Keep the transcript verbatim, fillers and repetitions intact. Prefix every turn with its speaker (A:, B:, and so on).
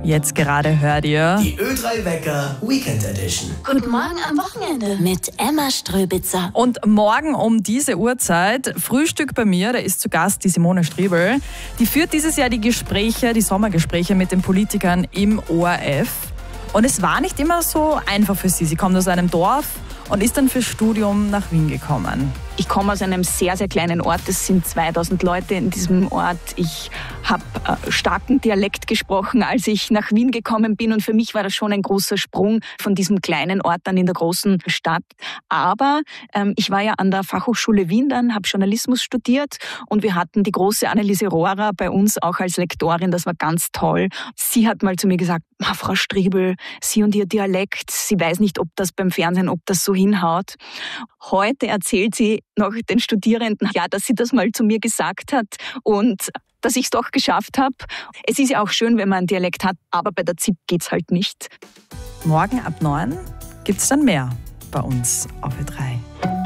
A: Jetzt gerade hört ihr
B: die Ö drei Wecker Weekend Edition.
C: Guten Morgen am Wochenende mit Emma Ströbitzer.
A: Und morgen um diese Uhrzeit Frühstück bei mir, da ist zu Gast die Simone Striebel. Die führt dieses Jahr die Gespräche, die Sommergespräche mit den Politikern im O R F. Und es war nicht immer so einfach für sie. Sie kommt aus einem Dorf und ist dann fürs Studium nach Wien gekommen.
D: Ich komme aus einem sehr, sehr kleinen Ort. Es sind zweitausend Leute in diesem Ort. Ich habe äh, starken Dialekt gesprochen, als ich nach Wien gekommen bin. Und für mich war das schon ein großer Sprung von diesem kleinen Ort dann in der großen Stadt. Aber ähm, ich war ja an der Fachhochschule Wien dann, habe Journalismus studiert. Und wir hatten die große Anneliese Rohrer bei uns auch als Lektorin. Das war ganz toll. Sie hat mal zu mir gesagt, Frau Striebel, Sie und Ihr Dialekt, sie weiß nicht, ob das beim Fernsehen, ob das so hinhaut. Heute erzählt sie noch den Studierenden, ja, dass sie das mal zu mir gesagt hat und dass ich es doch geschafft habe. Es ist ja auch schön, wenn man einen Dialekt hat, aber bei der Z I P geht es halt nicht.
A: Morgen ab neun gibt es dann mehr bei uns auf Ö drei.